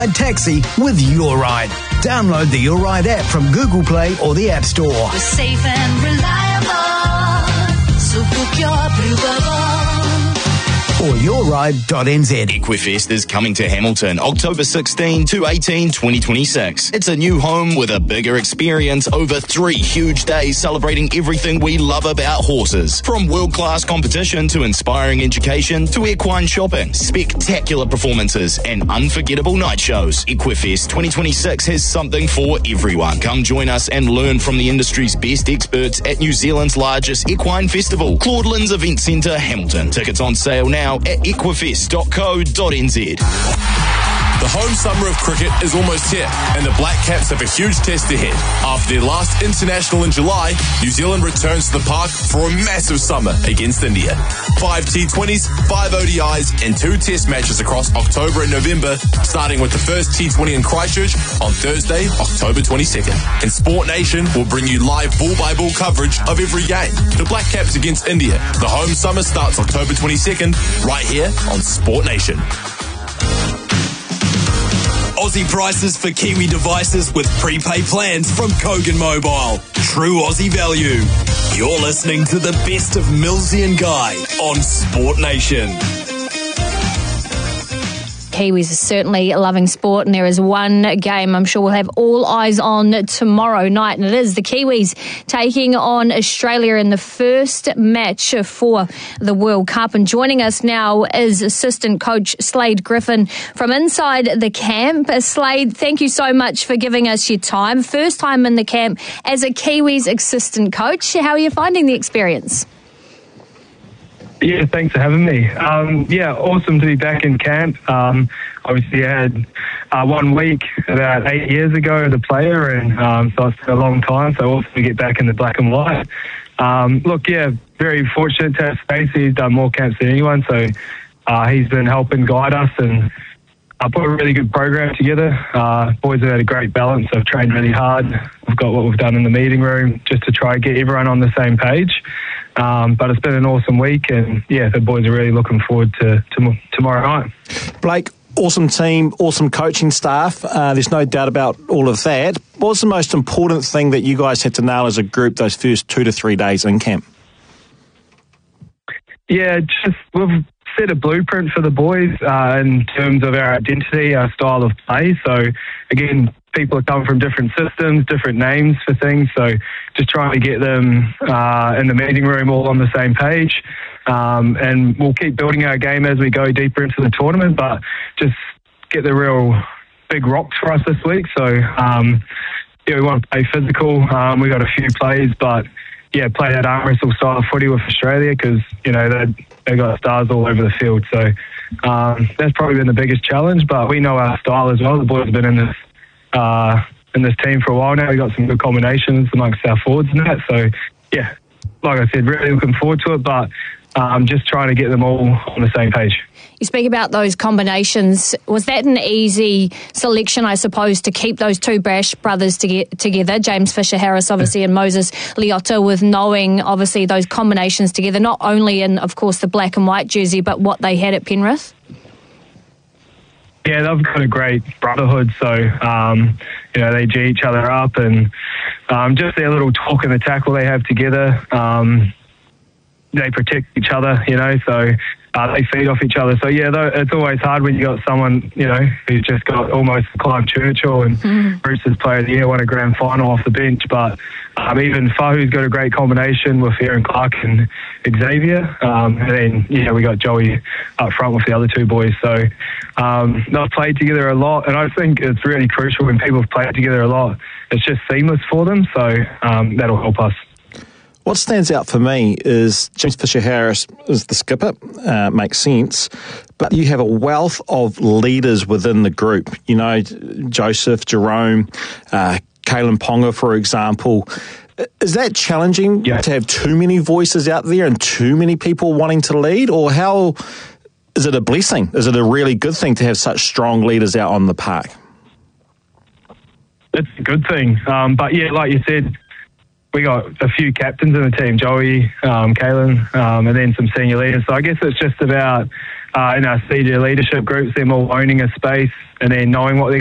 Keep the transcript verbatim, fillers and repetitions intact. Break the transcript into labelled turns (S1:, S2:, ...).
S1: A taxi with Your Ride. Download the Your Ride app from Google Play or the App Store.
S2: We're safe and reliable, so book your Bluebubble.
S1: Or your ride dot n z.
S3: Equifest is coming to Hamilton October sixteenth to eighteenth, twenty twenty-six. It's a new home with a bigger experience over three huge days celebrating everything we love about horses. From world-class competition to inspiring education to equine shopping, spectacular performances and unforgettable night shows. Equifest twenty twenty-six has something for everyone. Come join us and learn from the industry's best experts at New Zealand's largest equine festival, Claudelands Event Centre, Hamilton. Tickets on sale now at equifest dot co dot n z.
S4: The home summer of cricket is almost here, and the Black Caps have a huge test ahead. After their last international in July, New Zealand returns to the park for a massive summer against India. Five T twenties, five O D Is, and two test matches across October and November, starting with the first T twenty in Christchurch on Thursday, October twenty-second. And Sport Nation will bring you live ball-by-ball coverage of every game. The Black Caps against India. The home summer starts October twenty-second, right here on Sport Nation.
S5: Aussie prices for Kiwi devices with prepaid plans from Kogan Mobile. True Aussie value. You're listening to the best of Millsy and Guy on Sport Nation.
S6: Kiwis are certainly loving sport, and there is one game I'm sure we'll have all eyes on tomorrow night, and it is the Kiwis taking on Australia in the first match for the World Cup. And joining us now is assistant coach Slade Griffin from inside the camp. Slade, thank you so much for giving us your time. First time in the camp as a Kiwis assistant coach. How are you finding the experience?
S7: Yeah, thanks for having me. Um, yeah, awesome to be back in camp. Um, obviously, I had uh, one week about eight years ago as a player, and um, so it's been a long time, so awesome to get back in the black and white. Um, look, yeah, very fortunate to have Stacey. He's done more camps than anyone, so uh, he's been helping guide us, and I put a really good program together. Uh, boys have had a great balance. I've trained really hard. We've got what we've done in the meeting room just to try and get everyone on the same page. Um, but it's been an awesome week, and yeah, the boys are really looking forward to, to tomorrow night.
S8: Blake, awesome team, awesome coaching staff. Uh, there's no doubt about all of that. What was the most important thing that you guys had to nail as a group those first two to three days in camp?
S7: Yeah, just we've set a blueprint for the boys uh, in terms of our identity, our style of play. So again, people are coming from different systems, different names for things. So just trying to get them uh, in the meeting room all on the same page. Um, and we'll keep building our game as we go deeper into the tournament, but just get the real big rocks for us this week. So, um, yeah, we want to play physical. Um, we got a few plays, but yeah, play that arm wrestle style of footy with Australia because, you know, they they got stars all over the field. So um, that's probably been the biggest challenge, but we know our style as well. The boys have been in this uh, in this team for a while now. We got some good combinations amongst our forwards and that. So, yeah, like I said, really looking forward to it, but um, just trying to get them all on the same page.
S6: You speak about those combinations. Was that an easy selection, I suppose, to keep those two Brash brothers to get together, James Fisher-Harris, obviously, and Moses Leota, with knowing, obviously, those combinations together, not only in, of course, the black and white jersey, but what they had at Penrith?
S7: Yeah, they've got a great brotherhood, so, um, you know, they G each other up, and um, just their little talk and the tackle they have together, um, they protect each other, you know, so uh, they feed off each other. So, yeah, though, it's always hard when you got someone, you know, who's just got almost Clive Churchill and mm. Roosters Player of the Year, won a grand final off the bench. But um, even Fahu's got a great combination with Aaron Clark and Xavier. Um, and then, you know, we got Joey up front with the other two boys. So um, they've played together a lot. And I think it's really crucial when people have played together a lot. It's just seamless for them. So um, that'll help us.
S8: What stands out for me is James Fisher-Harris is the skipper, uh, makes sense, but you have a wealth of leaders within the group. You know, Joseph, Jerome, uh, Kalen Ponga, for example. Is that challenging yeah. to have too many voices out there and too many people wanting to lead, or how is it a blessing? Is it a really good thing to have such strong leaders out on the park?
S7: It's a good thing, um, but yeah, like you said, we got a few captains in the team, Joey, um, Kalen, um, and then some senior leaders. So I guess it's just about uh, in our senior leadership groups, them all owning a space and then knowing what they're